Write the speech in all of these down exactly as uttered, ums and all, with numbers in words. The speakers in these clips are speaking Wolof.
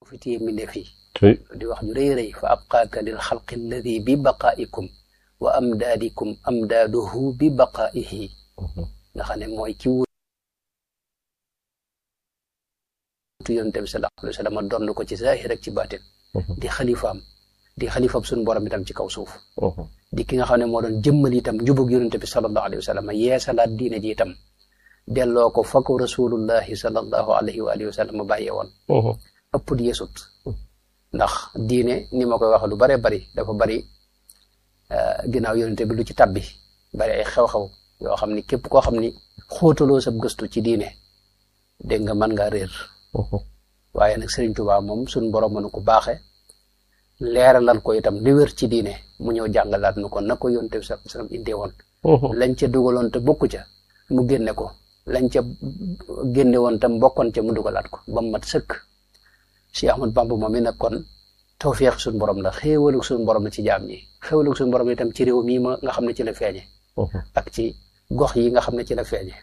fi téye mbindeef yi di wax ju rëy rëy fa abqaaka lil xalqi alladi bi baqaikum wa amdaadikum amdaaduhu bi baqaihi nga xam ne mooy ki wutu yonent bi sallallahu alayhi wa sallam doon ko ci zahir ak ci baatin di xalifaam di xalifaam suñu borom itam ci kaw suuf di ki nga xam ne moo doon jëmmal itam njubug yonent bi sallallahu alayhi wa sallam yeesalaat diine ji itam delloo ko fa ko rasulullahi sallallahu alayhi wa alihi wa sallam bàyyee woon ëpp di yeesut ndax diine ni ma koy wax lu bare bari dafa bari ginnaaw yonente bi lu ci tabbi bari ay xew-xew yoo xam ni képp koo xam ni xóotaloo sa gëstu ci diine dégg nga mën ngaa réer waaye nag Sëriñ Tuubaa moom suñ borom mënu ko baaxe leeralal ko itam li wér ci diine mu ñëw jàngalaat nu ko na ko yonente bi sallallahu alayhi wasallam indee woon lañ ca dugaloon te bokku ca mu génne ko lañ ca génne woon tam bokkoon ca mu dugalaat ko ba mu mat sëkk Cheikh Ahmad Bamba moom mi nag kon tawfeex suñu borom la xéewalug suñu borom la ci jaam ñi xéewalug suñu borom itam ci réew mii ma nga xam ne ci la feeñe ak ci gox yi nga xam ne ci la feeñe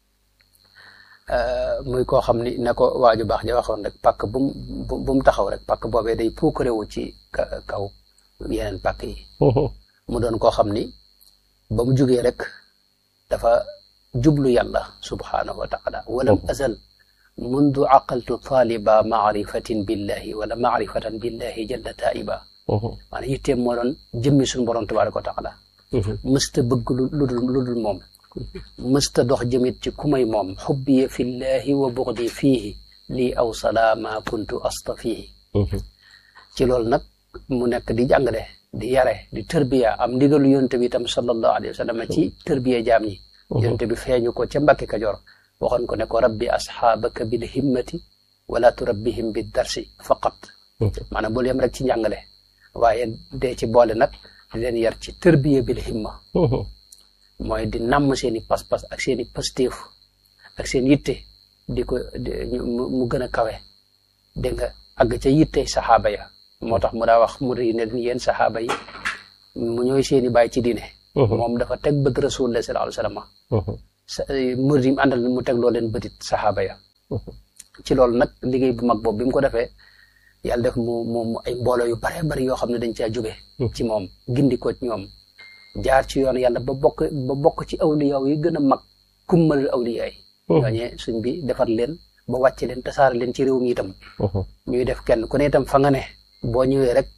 muy koo xam ni na ko waaju baax ja waxoon rek pàkk bu mu bu mu taxaw rek pàkk boobee day puukarewu ci kaw yeneen pàkk yi mu doon koo xam ni ba mu jugee rek dafa jublu yàlla subhanahu wa taala walam azal mundu aqaltu taliba maarifatin billahi wala maarifatan billahi jalla taiba maanaam yitteem moo doon jëmmi suñu borom tabaraka wa taala mësta bëgg lu dul lu dul moom mësta dox jëmit ci ku may moom xubbiya fillahi wa buxdi fiihi lii aw salaama kuntu astafihi ci loolu nag mu nekk di jàngale di yare di tërbiya am ndigalu yonte bi itam sallallahu alayhi wa sallam ci tërbiya jaam ñi yonte bi feeñu ko ca Mbàkke Kajoor waxoon ko ne ko rabbi asxaabaka bil himmati wala turabbihim bi darsi faqat maanaam bul yem rek ci njàngale waaye dee ci boole nag di leen yar ci tërbiya bil himma mooy di namm seen i pas-pas ak seen i pastéef ak seen yitte di ko mu gën a kawe dégg nga àgg ca yitte saxaaba ya moo tax mu daa wax mu ri ne yéen saxaaba yi mu ñooy seen i bàyyi ci diine moom dafa teg bët rasulullah sallallahu alayhi wa sallam murid yi mu àndal mu teg loo leen bëtit saxaaba ya ci loolu nag liggéey bu mag boobu bi mu ko defee yàlla def mu mu ay mbooloo yu bare bari yoo xam ne dañ caa jóge ci moom gindi ko ci ñoom jaar ci yoon yàlla ba bokk ba bokk ci awliya yi gën a mag kummalul awliya yi ñooñee suñ bi defar leen ba wàcce leen tasaare leen ci réew mi itam ñuy def kenn ku ne itam fa nga ne boo ñëwee rek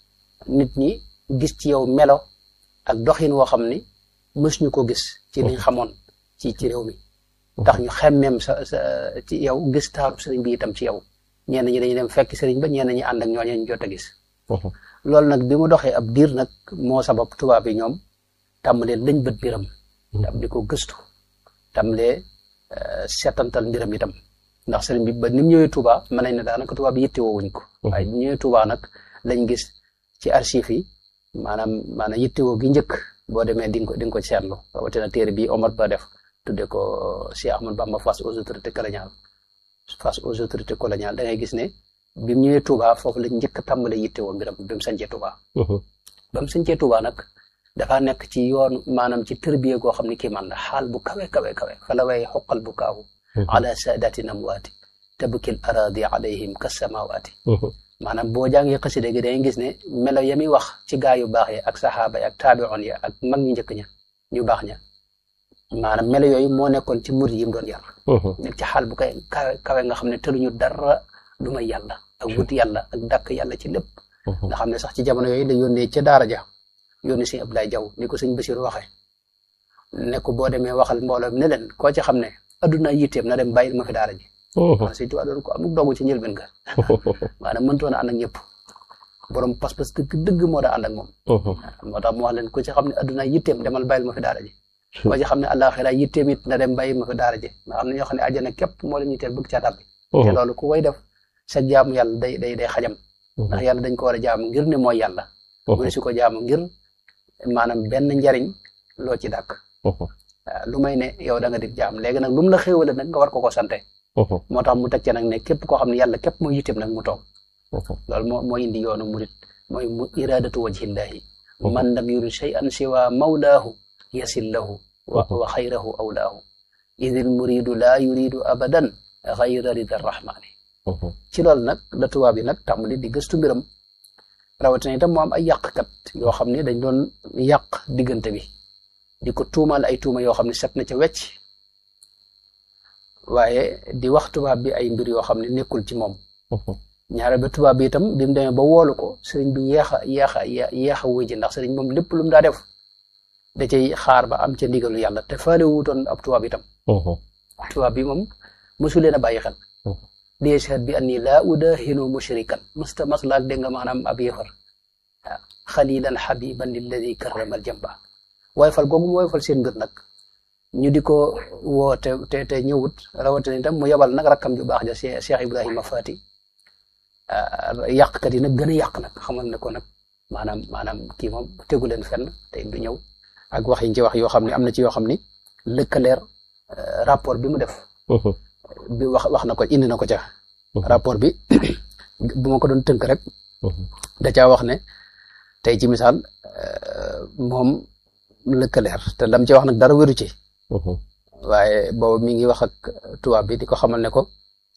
nit ñi gis ci yow melo ak doxin woo xam ni mës ñu ko gis ci liñ xamoon ci ci réew mi tax ñu xemmeem sa sa ci yow gis taarub sëriñ bi itam ci yow ñenn ñi dañuy dem fekk sëriñ ba ñenn ñi ànd ak ñooñu ñu jot a gis loolu nag bi mu doxee ab diir nag moo sabab tubaab yi ñoom tàmbalee lañ bët mbiram tam di ko gëstu tàmbalee seetantal mbiram itam ndax sëriñ bi ba ni mu ñëwee Touba mën nañ ne daanaka tubaab yi yittewoo wuñ ko waaye bu ñëwee Touba nag lañ gis ci archive yi maanaam maanaam yittewoo gi njëkk boo demee di nga ko di nga ko seetlu rawatina téere bi Omar Ba def tudde ko Cheikh Ahmadou Bamba face aux autorités coloniales face aux autorités coloniales da ngay gis ne bi mu ñëwee Touba foofu lañ njëkk a tàmbalee yittewoo mbiram bi mu sañcee Touba ba mu sañcee Touba nag dafa nekk ci yoon maanaam ci tërbiye goo xam ne kii man la xaal bu kawe kawe kawe fa la way xoqal bu kaawu ala saadaati namwaati tabkil aradi alayhim kasamawaati maanaam boo jàngee xasida gi dangay gis ne melo ya muy wax ci gaa yu baax ya ak saxaaba ya ak taabi'un ya ak mag ñu njëkk ña ñu baax ña maanaam melo yooyu moo nekkoon ci murid yi mu doon yar nekk ci xaal bu kay kawe kawe nga xam ne tëluñu dara lu may yàlla ak wut yàlla ak dàkk yàlla ci lépp nga xam ne sax ci jamono yooyu la yónnee ca daara ja yónni sëñ Abdoulaye Diaw ni ko sëñ Basiru waxee ne ko boo demee waxal mbooloo ne leen koo ci xam ne adduna yitteem na dem bàyyil ma fi daara ji waaw surtout doon ko amul dogu ci njëlbeen ga maanaam mëntoon a ànd ak ñëpp borom pas-pas dëgg dëgg moo daa ànd ak moom moo tax mu wax leen ko ci xam ne adduna yitteem demal bàyyil ma fi daara ji koo ci xam ne àllaaxira yitteem it na dem bàyyil ma fi daara ji nga xam ne ñoo xam ne àjjana képp moo leen yitteel bëgg caa tàbbi te loolu ku koy def sa jaamu yàlla day day day xajam ndax yàlla dañ ko war a jaamu ngir ne mooy yàlla mu ne si ko jaamu ngir maanaam benn njariñ loo ci dàkk lu may ne yow da nga di jaam léegi nag lu mu la xéewale nag nga war ko ko sante moo tax mu teg ci nag ne képp koo xam ne yàlla képp mooy yitteem nag mu toog loolu moo moo indi yoonu murit mooy mu iradatu wajhillahi man lam yurid shay'an siwa mawlaahu yasil lahu wa xayrahu awlaahu idil muridu laa yuridu abadan xayra rida rahmani ci loolu nag la tubaab yi nag tàmbali di gëstu mbiram rawatina itam moo am ay yàqkat yoo xam ne dañ doon yàq diggante bi di ko tuumaal ay tuuma yoo xam ne set na ca wecc waaye di wax tubaab bi ay mbir yoo xam ne nekkul ci moom ñaareel ba tubaab bi itam bi mu demee ba woolu ko sëriñ bi yeex a yeex a yeex a wuy ji ndax sëriñ moom lépp lu mu daa def da cay xaar ba am ca ndigalu yàlla te faale wuutoon ab tubaab itam tubaab bi moom mosu leen a bàyyi xel di yashhad bi anni laa udahinu mushrikan musta maslaak dégg nga maanaam ab yëfar waaw xalilan xabiban lilladi karramal jamba waaye fal googu mu waaye fal seen mbir nag ñu di ko woo te te te ñëwut rawatina itam mu yebal nag rakkam ju baax ja Cheikh Ibrahima Fati yàqkat yi nag gën a yàq nag xamal ne ko nag maanaam maanaam kii moom tegu leen fenn te du ñëw ak wax yi ci wax yoo xam ne am na ci yoo xam ni lëkkaleer rapport bi mu def bi wax wax na ko indi na ko ca rapport bi bu ma ko doon tënk rek da caa wax ne tey ci misaal moom lëkkaleer te lam ci wax nag dara wéru ci waaye boobu mi ngi wax ak tubaab bi di ko xamal ne ko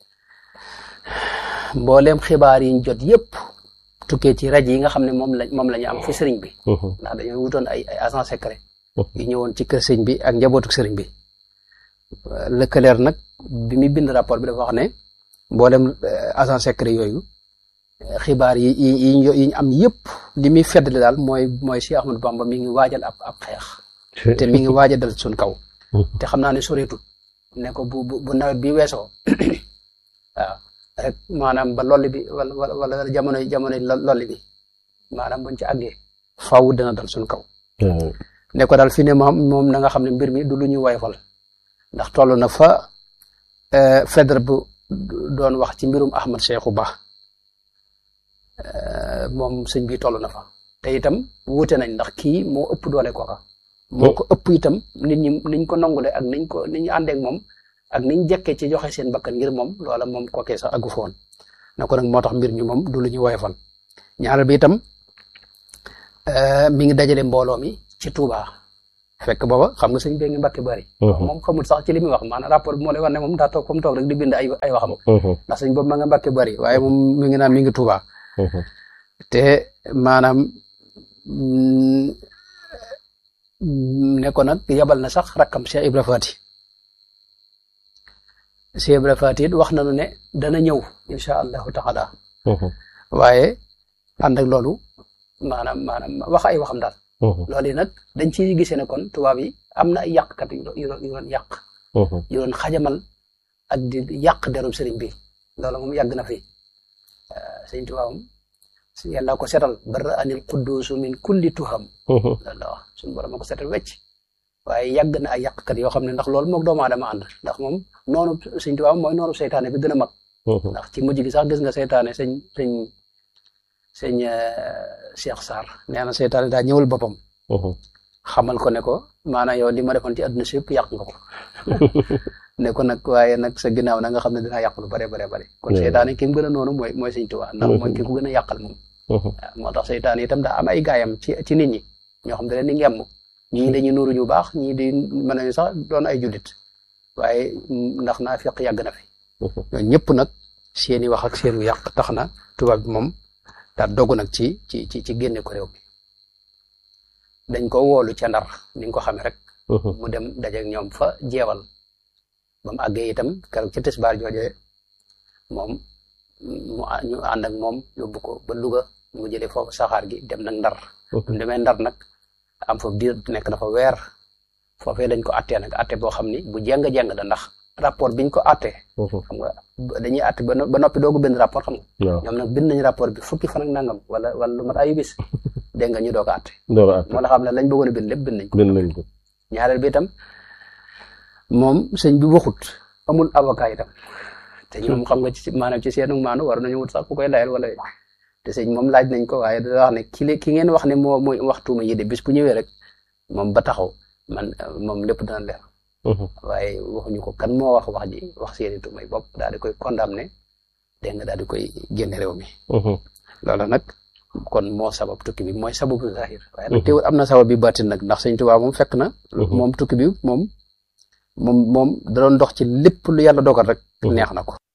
mbooleem xibaar yi ñu jot yëpp tukkee ci rajo yi nga xam ne moom lañ moom la ñu am fi sëriñ bi ndax dañoo wutoon ay ay agent secret yu ñëwoon ci kër sëriñ bi ak njabootu sëriñ bi lëkkaleer nag bi muy bind rapport bi dafa wax ne mboolem agent secret yooyu xibaar yi yi yi ñu am yëpp li muy feddali daal mooy mooy Cheikh Ahmadou Bamba mi ngi waajal ab ab xeex te mi ngi waajal dal suñ kaw te xam naa ne soreetul ne ko bu bu nawet bi weesoo waaw rek maanaam ba lolli bi wala wala jamono jamono lolli bi maanaam buñ ci àggee faaw dina dal suñ kaw ne ko daal fi ne moom moom na nga xam ne mbir mi du lu ñuy woyofal ndax toll na fa Faidherbe bu doon wax ci mbirum Ahmad Cheikhou Ba moom sëñ bi toll na fa te itam wuute nañ ndax kii moo ëpp doole kooka moo ko ëpp itam nit ñi niñ ko nangule ak niñ ko ni ñu àndeek moom ak niñ jekkee ci joxe seen bakkan ngir moom loola moom kookee sax àggu foon na ko nag moo tax mbir mi moom du lu ñu woyofal ñaareel bi itam mi ngi dajale mbooloo mi ci Touba fekk booba xam nga sëñ bee ngi Mbàkke bari moom xamul sax ci li muy wax maanaam rapport bi moo lay wax ne moom daa toog comme toog rek di bind ay ay waxam ndax sëñ boobu ma nga Mbàkke bari waaye moom mi ngi naan mi ngi Touba te maanaam ne ko nag yabal na sax rakkam Cheikh Ibra Fati Cheikh Ibra Fati it wax nañu ne dana ñëw incha allahu taala waaye ànd ak loolu maanaam maanaam wax ay waxam daal loolu yi nag dañ ciy gisee ne kon tubaab yi am na ay yàqkat yu doon yu doon yàq yu doon xajamal ak di yàq derub sëriñ bi loolu moom yàgg na fi sëriñ tubaab moom yàlla ko setal barra anil quddusu min kulli tuham loolu la wax suñu borom a ko setal wecc waaye yàgg na ay yàqkat yoo xam ne ndax loolu moog doomu aadama ànd ndax moom noonu sëñ tubaab mooy noonu seytaane bi gën a mag ndax ci mujj gi sax gis nga seytaane sëñ sëñ sëñ Cheikh Sarr nee na seytaane daa ñëwal boppam xamal ko ne ko maanaam yow li ma defoon ci àdduna si yëpp yàq nga ko ne ko nag waaye nag sa ginnaaw na nga xam ne dinaa yàq lu bare bare bare kon seytaane ki mu gën a noonu mooy mooy sëñ Tuubaa ndax mooy ki ko gën a yàqal moom waaw moo tax seytaane itam daa am ay gaayam ci ci nit ñi ñoo xam ne leen di ngemm ñii dañuy nuuru ñu baax ñii di mën nañu sax doon ay jullit waaye ndax naa fiq yàgg na fi ñooñu ñëpp nag seeni wax ak seenu yàq tax na tubaab bi moom daa dogu nag ci ci ci ci génne ko réew mi dañ ko woolu ca Ndar ni nga ko xamee rek mu dem dajeek ñoom fa jeewal ba mu àggee itam keroog ci tisbaar joojee moom mu ñu ànd ak moom yóbbu ko ba Louga mu jëlee foofu saxaar gi dem nag Ndar mu demee Ndar nag am foofu diir nekk na fa weer foofee dañ ko attee nag atte boo xam ni bu jeng-jeng la ndax rapport biñ ko attee xam nga dañuy atte ba noppi doogu bind rapport xam nga ñoom nag bind nañ rapport bi fukki fan ak nangam wala wala lu mat ayu bis dégg nga ñu doog a atte moo la xam ne lañ bëggoon a bind lépp bind nañ ko ñaareel bi itam moom sëñ bi waxut amul avocat itam te ñoom xam nga ci maanaam ci seenu maanu war nañu wut sax ku koy layal wala te sëñ moom laaj nañ ko waaye da wax ne ki ki ngeen wax ne moo mooy waxtuuma yi de bis bu ñëwee rek moom ba taxaw man moom lépp dana leer waaye waxuñu ko kan moo wax wax ji wax seeni tuumay bopp daal di koy condamné dégg nga daal di koy génne réew mi loola nag kon moo sabab tukki bi mooy sababu zahir waaye nag teewul am na sabab bi baatin nag ndax sëñ Tuubaa moom fekk na moom tukki bi moom moom moom da doon dox ci lépp lu yàlla dogal rek neex na ko